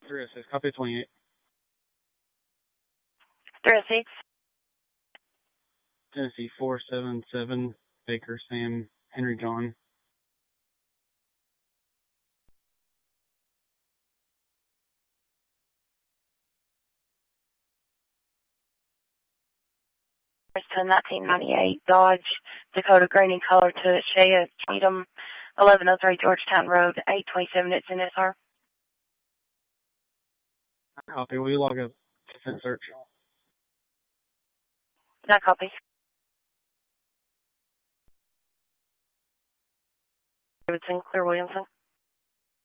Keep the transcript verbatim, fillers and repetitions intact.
three oh six, copy twenty-eight. three oh six. Tennessee four seven seven, Baker Sam, Henry John. To nineteen ninety-eight Dodge Dakota green in color to Shea Cheatham, eleven oh three Georgetown Road, eight twenty-seven. It's in S R. Copy. Will you log a consent search? No copy. Davidson, Clear Williamson.